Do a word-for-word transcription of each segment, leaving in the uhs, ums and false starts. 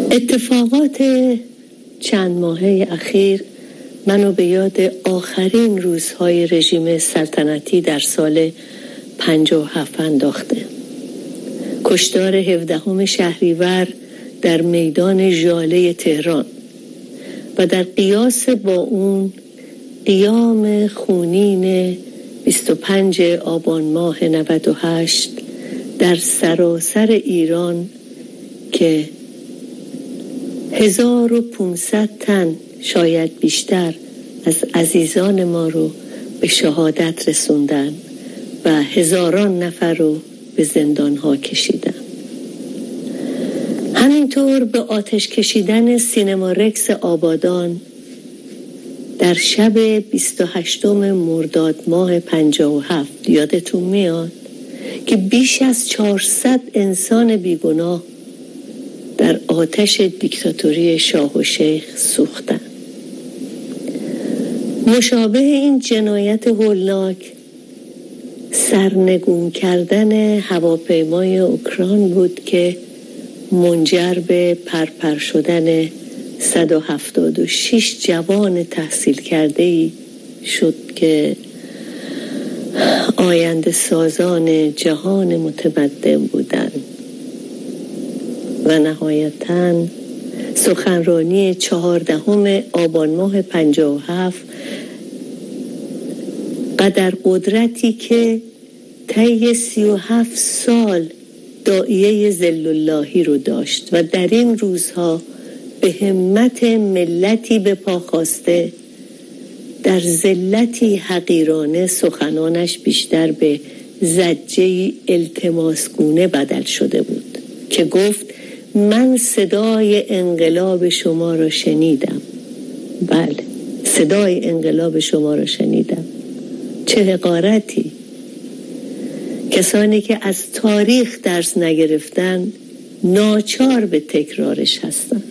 اتفاقات چند ماهه اخیر منو به یاد آخرین روزهای رژیم سلطنتی در سال پنجاه و هفت انداخته. کشتار هفدهم شهریور در میدان ژاله تهران و در قیاس با اون قیام خونین بیست و پنجم آبان ماه نود و هشت در سراسر ایران که هزار و پانصد تن شاید بیشتر از عزیزان ما رو به شهادت رسوندن و هزاران نفر رو به زندان ها کشیدن. همینطور به آتش کشیدن سینما رکس آبادان در شب بیست و هشتم مرداد ماه پنجاه و هفت یادتون میاد که بیش از چهارصد انسان بیگناه در آتش دیکتاتوری شاه و شیخ سوختند. مشابه این جنایت هولناک سرنگون کردن هواپیمای اوکراین بود که منجر به پرپر شدن صد و هفتاد و شش جوان تحصیل کرده‌ای شد که آینده سازان جهان متمدن بودند. و نهایتاً سخنرانی چهاردهم آبان ماه پنجاه و هفت قدر قدرتی که طی سی و هفت سال داعیه ذل اللهی رو داشت و در این روزها به همت ملتی به پا خواسته در ذلتی حقیرانه سخنانش بیشتر به زجه‌ای التماسگونه بدل شده بود که گفت من صدای انقلاب شما را شنیدم. بله، صدای انقلاب شما را شنیدم. چه حقارتی! کسانی که از تاریخ درس نگرفتن ناچار به تکرارش هستند.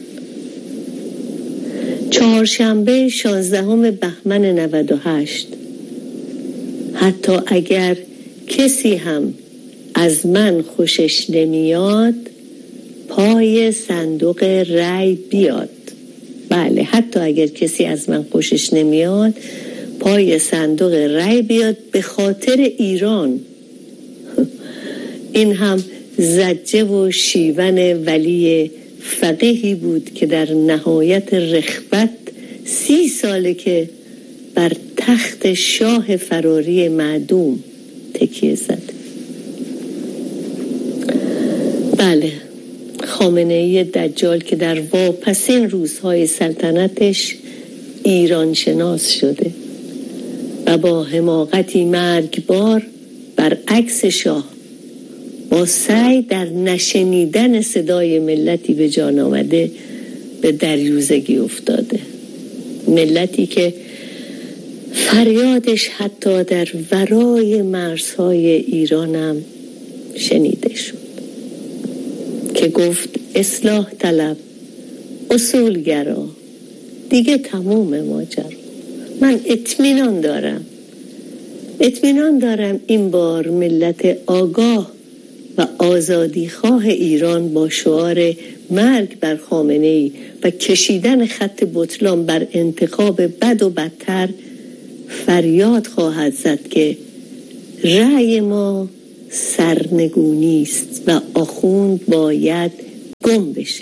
چهارشنبه شانزدهم بهمن نود و هشت حتی اگر کسی هم از من خوشش نمیاد پای صندوق رای بیاد. بله، حتی اگر کسی از من خوشش نمیاد پای صندوق رای بیاد به خاطر ایران. این هم زجه و شیون ولی فقیهی بود که در نهایت رخوت سی ساله که بر تخت شاه فراری معدوم تکیه زد. بله، خامنه‌ای دجال که در واپسین روزهای سلطنتش ایران شناس شده و با حماقتی مرگبار برعکس شاه با سعی در نشنیدن صدای ملتی به جان آمده به دریوزگی افتاده. ملتی که فریادش حتی در ورای مرزهای ایرانم شنیده شد که گفت اصلاح طلب، اصولگرا، دیگه تموم ماجرا. من اطمینان دارم اطمینان دارم این بار ملت آگاه و آزادیخواه ایران با شعار مرگ بر خامنه‌ای و کشیدن خط بطلان بر انتخاب بد و بدتر فریاد خواهد زد که رأی ما سرنگونی است و آخوند باید گم بشه.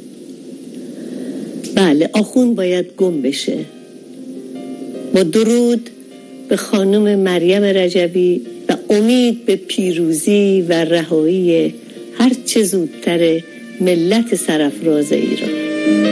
بله، آخوند باید گم بشه. با درود به خانم مریم رجبی و امید به پیروزی و رهایی هر چه زودتر ملت سرافراز ایران.